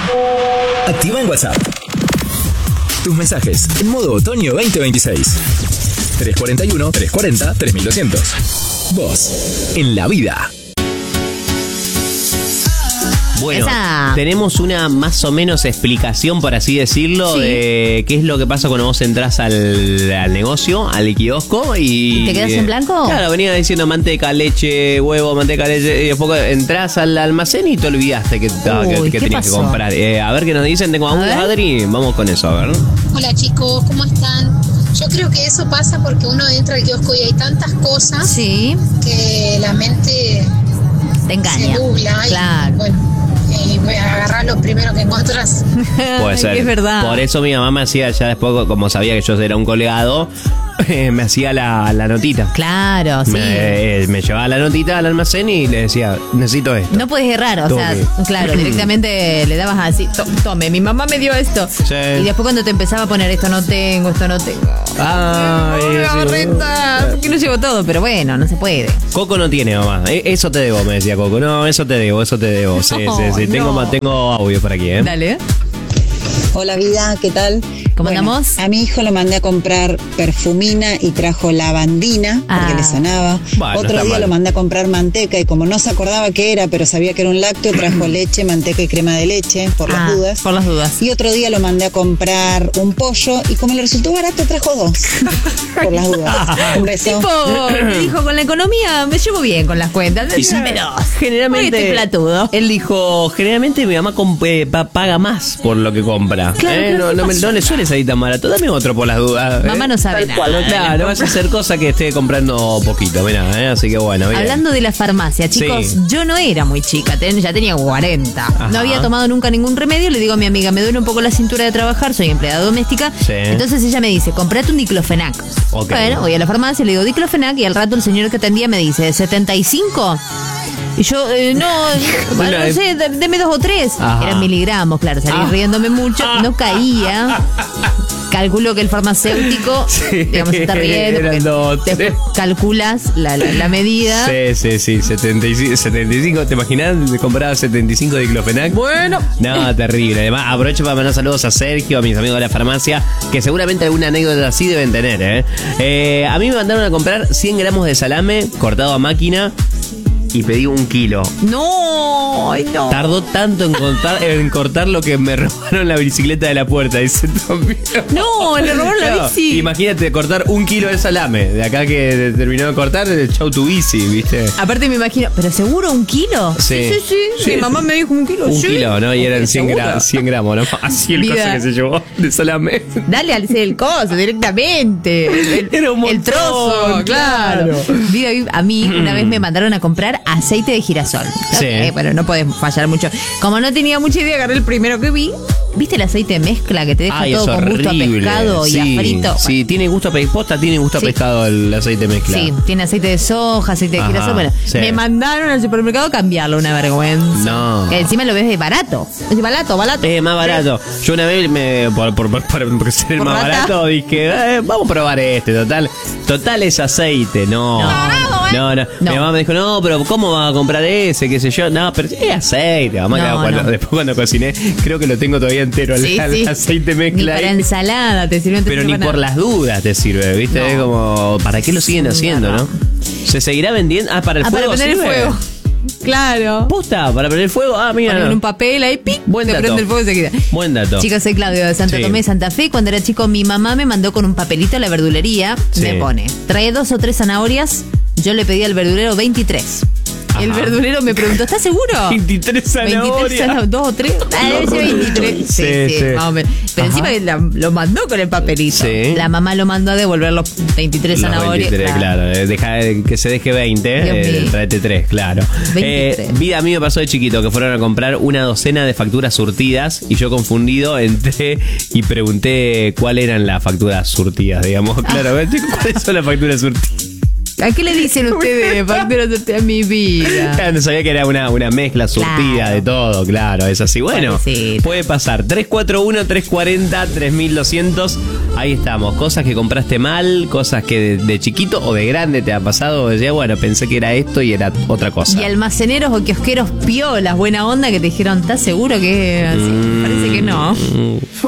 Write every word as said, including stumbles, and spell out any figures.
Activa en WhatsApp tus mensajes en modo otoño veinte veintiséis. tres cuatro uno, tres cuatro cero, tres mil doscientos. Vos, en la vida. Bueno, Esa. tenemos una más o menos explicación, por así decirlo, Sí. de qué es lo que pasa cuando vos entrás al, al negocio, al kiosco y... ¿Y te quedas en blanco? Claro, venía diciendo manteca, leche, huevo, manteca, leche, y después entrás al almacén y te olvidaste que, ah, que, Uy, que ¿qué tenías que pasó? comprar. Eh, a ver qué nos dicen, tengo a A un ver. Adri, vamos con eso, a ver. Hola chicos, ¿cómo están? Yo creo que eso pasa porque uno entra al kiosco y hay tantas cosas Sí, que la mente te se engaña. nubla y Claro. bueno, y voy a agarrar lo primero que encontrás. Puede ser. Es verdad. Por eso mi mamá me hacía, ya después, como sabía que yo era un colgado, eh, me hacía la, la notita. Claro, sí. Me, eh, me llevaba la notita al almacén y le decía, necesito esto. No puedes errar, o Tome. sea, claro, directamente le dabas así, to- tome, mi mamá me dio esto. Sí. Y después cuando te empezaba a poner esto no tengo, esto no tengo. Ay, Ay, sí. Barreta, ¿por qué no llevo todo? Pero bueno, no se puede. Coco no tiene, mamá. Eh, Eso te debo, me decía Coco. No, eso te debo, eso te debo. Sí, No, sí, sí. Tengo, no. tengo audio por aquí, ¿eh? Dale. Hola vida, ¿qué tal? ¿Cómo andamos? A mi hijo lo mandé a comprar perfumina y trajo lavandina porque Ah. le sonaba. Bueno, no Otro está día mal. lo mandé a comprar manteca y como no se acordaba qué era, pero sabía que era un lácteo, trajo leche, manteca y crema de leche, por Ah, las dudas. Por las dudas. Y otro día lo mandé a comprar un pollo y como le resultó barato, trajo dos. Por las dudas. Un beso. Tipo, me dijo, con la economía me llevo bien con las cuentas. Y sí, Pero generalmente Hoy estoy platudo. Él dijo, generalmente mi mamá comp- eh, pa- paga más por lo que compra. Claro, Eh, pero no, ¿qué no, me- pasó? no le suele salir tan barato. Dame otro por las dudas. eh. Mamá no sabe Tal cual, nada. Claro, no vas a hacer cosas que esté comprando poquito, mirá, eh, así que bueno, bien. Hablando de la farmacia, chicos, Sí. yo no era muy chica, ten- ya tenía cuarenta. Ajá. No había tomado nunca ningún remedio. Le digo a mi amiga, me duele un poco la cintura de trabajar, soy empleada doméstica. Sí. Entonces ella me dice, comprate un diclofenac. Ok. Bueno, voy a la farmacia, le digo diclofenac y al rato el señor que atendía me dice, ¿setenta y cinco? Y yo, eh, no, bueno, no sé, d- deme dos o tres. Ajá. Eran miligramos, claro, salí Ah. riéndome mucho, no caía. Calculo que el farmacéutico, Sí, digamos, se está riendo. eran porque dos, te- tres. calculas la, la, la medida. Sí, sí, sí, setenta y cinco, setenta y cinco, ¿te imaginas? Compraba setenta y cinco de diclofenac. Bueno. No, terrible. Además, aprovecho para mandar saludos a Sergio, a mis amigos de la farmacia, que seguramente alguna anécdota así deben tener, ¿eh? Eh, a mí me mandaron a comprar cien gramos de salame cortado a máquina y pedí un kilo. No, ay, no. Tardó tanto en cortar, en cortar lo que me robaron la bicicleta de la puerta. Dice Tommy. No, le robaron la Claro, bici. Imagínate cortar un kilo de salame. De acá que terminó de cortar, chau tu bici, ¿viste? Aparte me imagino, ¿pero seguro un kilo? Sí. sí, sí. Sí. Mi mamá me dijo un kilo. Un sí. kilo, ¿no? Y eran cien, ¿Seguro? gra- cien gramos, ¿no? Así el Vida. cosa que se llevó de salame. Dale al el coso directamente. El, Era un el montón, trozo, claro. claro. Vida, a mí una vez me mandaron a comprar aceite de girasol. Sí. Eh, bueno, no podés fallar mucho. Como no tenía mucha idea, agarré el primero que vi. ¿Viste el aceite de mezcla que te deja Ay, todo es con gusto a horrible. pescado y Sí, a frito? Sí, tiene gusto a pe- posta, tiene gusto a Sí. pescado el aceite mezcla. Sí, tiene aceite de soja, aceite de Ajá, girasol. Bueno, sí. me mandaron al supermercado a cambiarlo, una vergüenza. No. Que encima lo ves de barato. Es barato, barato. Es más barato. Yo una vez, me, por, por, por, por ser el Por más rata. barato, dije, eh, vamos a probar este. Total, total es aceite. No. No. No, no. No. Mi mamá me dijo, no, pero ¿cómo vas a comprar ese? ¿Qué sé yo? No, pero es aceite. Mamá, No, claro, cuando- no. después cuando cociné, creo que lo tengo todavía entero. el- Sí, el sí. aceite Ni mezcla. para ahí. ensalada te sirve. Pero ni por las dudas te sirve, ¿viste? No. Es como, ¿para qué lo siguen Es haciendo, verdad. no? ¿Se seguirá vendiendo? Ah, para el Ah, fuego. para prender el sirve? fuego. Claro. ¿Posta? ¿Para prender el fuego? Ah, mira. Ponen no. un papel ahí, pic, Buen te dato. prende el fuego enseguida. Buen dato. Chicos, soy Claudio de Santo Sí. Tomé, Santa Fe. Cuando era chico, mi mamá me mandó con un papelito a la verdulería. Sí. Me pone, trae dos o tres zanahorias. Yo le pedí al verdulero veintitrés. El Ajá. verdulero me preguntó, ¿estás seguro? veintitrés zanahorias. zana- ¿Dos o tres? Ah, debe ser veintitrés. Sí, sí, Sí, sí. más o menos. Pero Ajá. encima la- lo mandó con el papelito. Sí. La mamá lo mandó a devolver los veintitrés Los zanahorias. veintitrés, claro. Eh, Deja eh, que se deje veinte, Dios eh, mío. tráete tres, claro. veintitrés. Eh, vida, a mí me pasó de chiquito que fueron a comprar una docena de facturas surtidas y yo confundido entré y pregunté cuáles eran las facturas surtidas, digamos. Claro, ¿cuáles son las facturas surtidas? ¿A qué le dicen ustedes? Factura sortida en mi vida. Claro, no sabía que era una, una mezcla surtida Claro. de todo, claro, es así. Bueno, Pobrecito. puede pasar. tres cuatro uno, tres cuatro cero, tres mil doscientos. Ahí estamos. Cosas que compraste mal, cosas que de, de chiquito o de grande te ha pasado. Decía, bueno, pensé que era esto y era otra cosa. Y almaceneros o kiosqueros piolas, buena onda, que te dijeron, ¿estás seguro que...? Sí, Mm. parece que no.